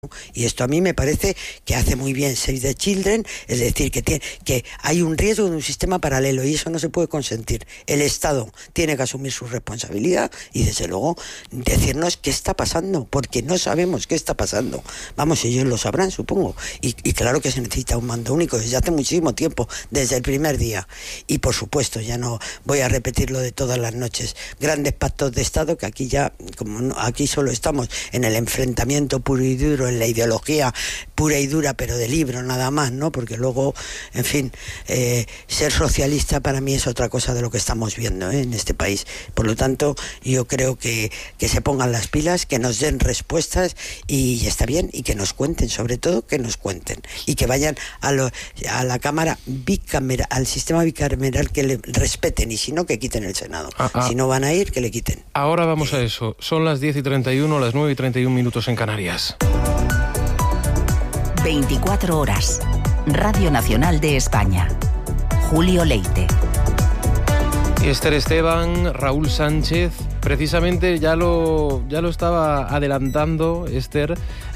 Y esto a mí me parece que hace muy bien Save the Children, es decir, que hay un riesgo de un sistema paralelo y eso no se puede consentir. El Estado tiene que asumir su responsabilidad y desde luego decirnos qué está pasando, porque no sabemos qué está pasando. Vamos, ellos lo sabrán, supongo. Y claro que se necesita un mando único desde hace muchísimo tiempo, desde el primer día. Y por supuesto, ya no voy a repetir lo de todas las noches, grandes pactos de Estado, que aquí ya, como no, aquí solo estamos en el enfrentamiento puro y duro, en la ideología pura y dura, pero de libro nada más, ¿no? Porque luego, en fin, ser socialista para mí es otra cosa de lo que estamos viendo en este país. Por lo tanto, yo creo que se pongan las pilas, que nos den respuestas y está bien, y que nos cuenten, sobre todo que nos cuenten, y que vayan a la Cámara bicameral, al sistema bicameral, que le respeten, y si no, que quiten el Senado. Si no van a ir, que le quiten. Ahora vamos a eso. Son las 10:31, las 9:31 en Canarias. 24 horas. Radio Nacional de España. Julio Leite. Esther Esteban, Raúl Sánchez, precisamente ya lo estaba adelantando Esther.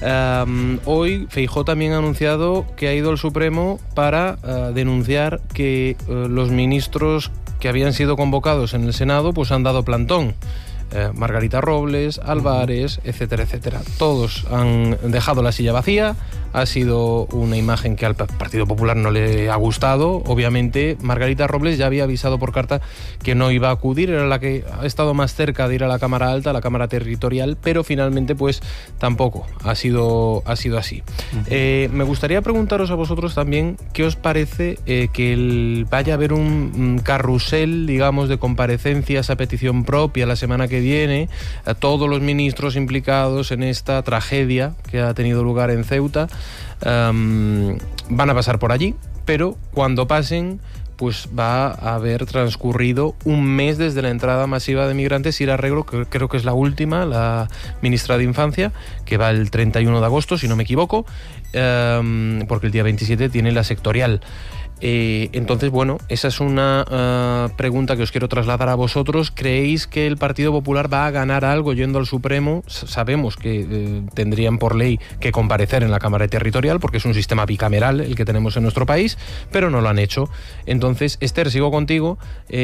Hoy Feijóo también ha anunciado que ha ido al Supremo para denunciar que los ministros que habían sido convocados en el Senado pues han dado plantón. Margarita Robles, Álvarez, etcétera, etcétera. Todos han dejado la silla vacía. Ha sido una imagen que al Partido Popular no le ha gustado. Obviamente, Margarita Robles ya había avisado por carta que no iba a acudir. Era la que ha estado más cerca de ir a la Cámara Alta, a la Cámara Territorial, pero finalmente, pues, tampoco ha sido así. Me gustaría preguntaros a vosotros también qué os parece que vaya a haber un carrusel, digamos, de comparecencias a petición propia la semana que viene, a todos los ministros implicados en esta tragedia que ha tenido lugar en Ceuta. Van a pasar por allí, pero cuando pasen pues va a haber transcurrido un mes desde la entrada masiva de migrantes. Ira Arreglo, que creo que es la última, la ministra de Infancia, que va el 31 de agosto, si no me equivoco, porque el día 27 tiene la sectorial. Entonces, bueno, esa es una pregunta que os quiero trasladar a vosotros. ¿Creéis que el Partido Popular va a ganar algo yendo al Supremo? Sabemos que tendrían por ley que comparecer en la Cámara Territorial, porque es un sistema bicameral el que tenemos en nuestro país, pero no lo han hecho. Entonces, Esther, sigo contigo.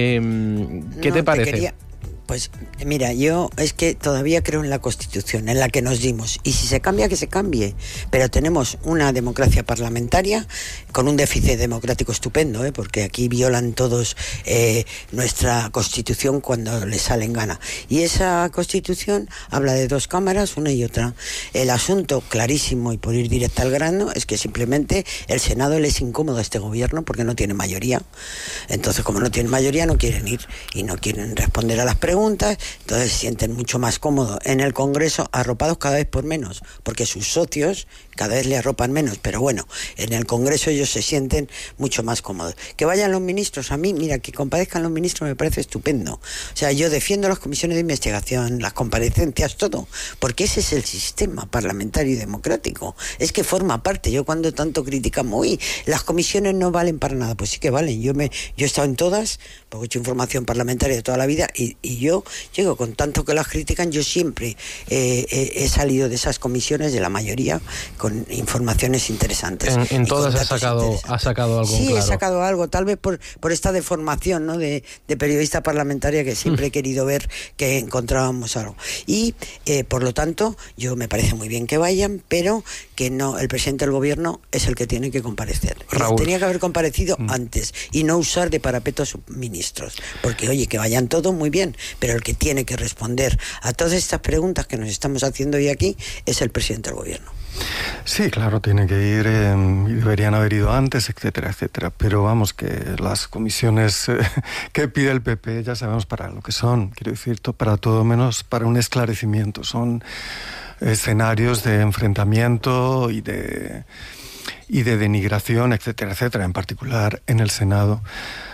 ¿Qué te parece? Pues mira, yo es que todavía creo en la Constitución, en la que nos dimos, y si se cambia, que se cambie, pero tenemos una democracia parlamentaria con un déficit democrático estupendo, porque aquí violan todos nuestra Constitución cuando les sale en gana, y esa Constitución habla de dos cámaras, una y otra. El asunto clarísimo, y por ir directo al grano, es que simplemente el Senado le es incómodo a este gobierno porque no tiene mayoría. Entonces, como no tiene mayoría, no quieren ir y no quieren responder a las preguntas. Entonces se sienten mucho más cómodos en el Congreso, arropados cada vez por menos, porque sus socios cada vez le arropan menos, pero bueno, en el Congreso ellos se sienten mucho más cómodos. Que vayan los ministros, a mí, mira, que comparezcan los ministros me parece estupendo. O sea, yo defiendo las comisiones de investigación, las comparecencias, todo, porque ese es el sistema parlamentario y democrático. Es que forma parte. Yo cuando tanto criticamos, uy, las comisiones no valen para nada, pues sí que valen. Yo he estado en todas, porque he hecho información parlamentaria de toda la vida, y yo llego, con tanto que las critican, yo siempre he salido de esas comisiones, de la mayoría, con informaciones interesantes. En todas has sacado algo. Sí, claro. He sacado algo, tal vez por esta deformación, ¿no?, de periodista parlamentaria, que siempre he querido ver que encontrábamos algo. Y por lo tanto, yo me parece muy bien que vayan, pero que no, el presidente del gobierno es el que tiene que comparecer. Tenía que haber comparecido antes y no usar de parapeto a sus ministros, porque oye, que vayan todos muy bien, pero el que tiene que responder a todas estas preguntas que nos estamos haciendo hoy aquí es el presidente del gobierno. Sí, claro, tiene que ir, y deberían haber ido antes, etcétera, etcétera. Pero vamos, que las comisiones que pide el PP ya sabemos para lo que son. Quiero decir, para todo menos para un esclarecimiento. Son escenarios de enfrentamiento y de denigración, etcétera, etcétera, en particular en el Senado.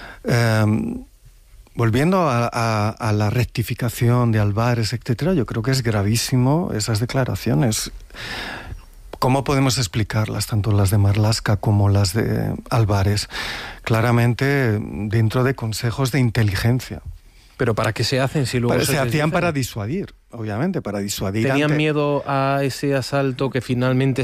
Volviendo a la rectificación de Álvarez, etcétera, yo creo que es gravísimo esas declaraciones. ¿Cómo podemos explicarlas, tanto las de Marlaska como las de Álvarez? Claramente dentro de consejos de inteligencia. ¿Pero para qué se hacen si luego se hacían para disuadir, obviamente, para disuadir. ¿Tenían miedo a ese asalto que finalmente